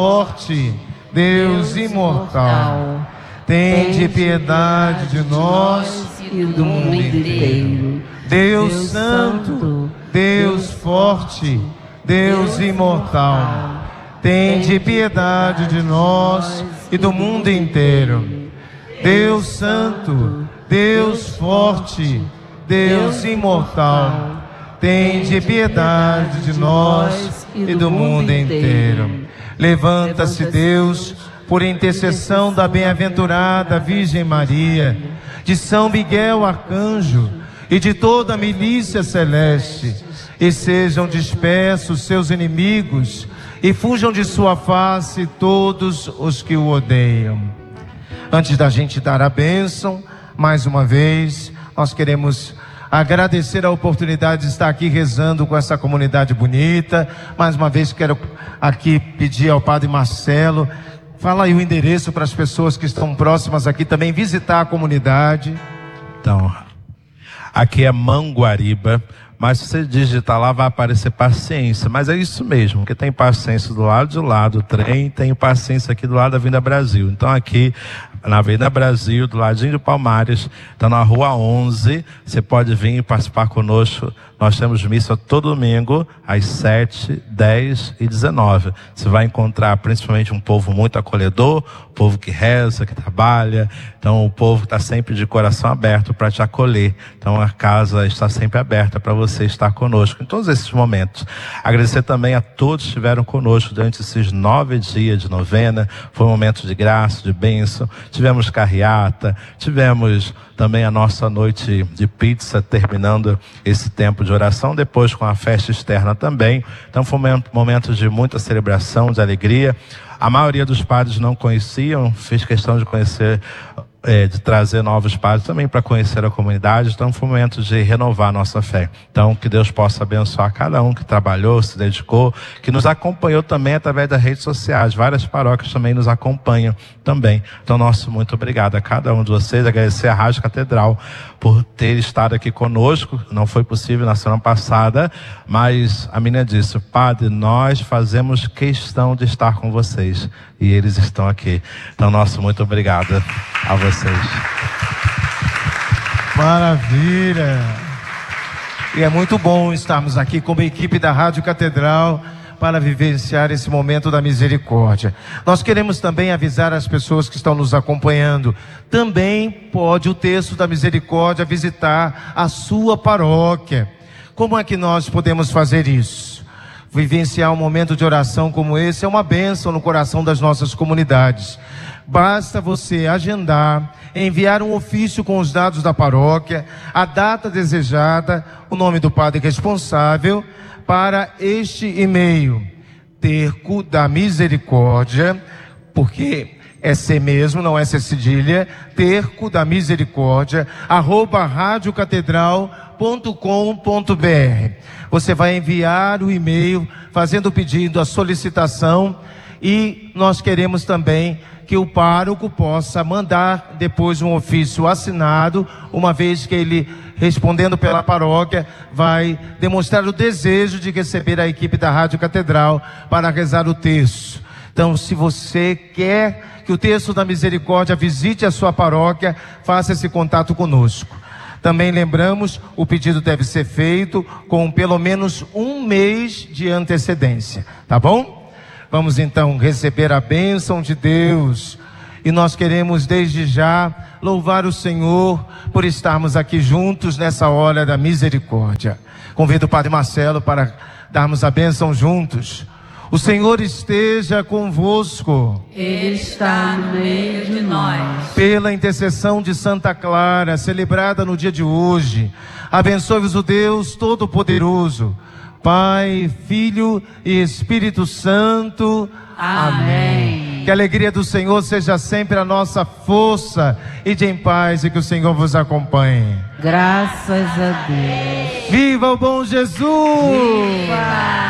forte, Deus imortal, tende piedade de nós e do mundo inteiro. Deus santo, Deus forte, Deus imortal, tende piedade de nós e do mundo inteiro. Deus santo, Deus forte, Deus imortal, tende piedade de nós e do mundo inteiro. Levanta-se, Deus, por intercessão da bem-aventurada Virgem Maria, de São Miguel Arcanjo e de toda a milícia celeste, e sejam dispersos seus inimigos e fujam de sua face todos os que o odeiam. Antes da gente dar a bênção, mais uma vez, nós queremos agradecer a oportunidade de estar aqui rezando com essa comunidade bonita. Mais uma vez quero aqui pedir ao Padre Marcelo, fala aí o endereço para as pessoas que estão próximas aqui também visitar a comunidade. Então, aqui é Manguariba, mas se você digitar lá vai aparecer Paciência, mas é isso mesmo, que tem Paciência do lado de lá do trem, tem Paciência aqui do lado da Avenida Brasil. Então aqui na Avenida Brasil, do ladinho de Palmares, está na Rua 11, você pode vir e participar conosco. Nós temos missa todo domingo, às 7, 10 e 19. Você vai encontrar principalmente um povo muito acolhedor, povo que reza, que trabalha. Então o povo está sempre de coração aberto para te acolher. Então a casa está sempre aberta para você estar conosco em todos esses momentos. Agradecer também a todos que estiveram conosco durante esses 9 dias de novena. Foi um momento de graça, de bênção. Tivemos carreata, tivemos também a nossa noite de pizza, terminando esse tempo de oração, depois com a festa externa também. Então foi um momento de muita celebração, de alegria. A maioria dos padres não conheciam, fiz questão de conhecer, de trazer novos padres também para conhecer a comunidade. Então foi um momento de renovar a nossa fé. Então que Deus possa abençoar cada um que trabalhou, se dedicou, que nos acompanhou também através das redes sociais. Várias paróquias também nos acompanham também. Então nosso muito obrigado a cada um de vocês. Agradecer a Rádio Catedral por ter estado aqui conosco. Não foi possível na semana passada, mas a menina disse: Padre, nós fazemos questão de estar com vocês, e eles estão aqui. Então nosso muito obrigado a vocês. Maravilha! E é muito bom estarmos aqui como equipe da Rádio Catedral para vivenciar esse momento da misericórdia. Nós queremos também avisar as pessoas que estão nos acompanhando. Também pode o Terço da Misericórdia visitar a sua paróquia. Como é que nós podemos fazer isso? Vivenciar um momento de oração como esse é uma bênção no coração das nossas comunidades. Basta você agendar, enviar um ofício com os dados da paróquia, a data desejada, o nome do padre responsável, para este e-mail: Terço da Misericórdia, porque é C mesmo, não é C cedilha, Terço da Misericórdia, @radiocatedral.com.br. Você vai enviar o e-mail fazendo o pedido, a solicitação, e nós queremos também que o pároco possa mandar depois um ofício assinado, uma vez que ele, respondendo pela paróquia, vai demonstrar o desejo de receber a equipe da Rádio Catedral para rezar o terço. Então, se você quer que o Terço da Misericórdia visite a sua paróquia, faça esse contato conosco. Também lembramos, o pedido deve ser feito com pelo menos um mês de antecedência, tá bom? Vamos então receber a bênção de Deus. E nós queremos desde já louvar o Senhor por estarmos aqui juntos nessa hora da misericórdia. Convido o Padre Marcelo para darmos a bênção juntos. O Senhor esteja convosco. Ele está no meio de nós. Pela intercessão de Santa Clara, celebrada no dia de hoje, abençoe-vos o Deus Todo-Poderoso, Pai, Filho e Espírito Santo. Amém. Que a alegria do Senhor seja sempre a nossa força. Ide em paz e que o Senhor vos acompanhe. Graças a Deus. Viva o bom Jesus! Viva!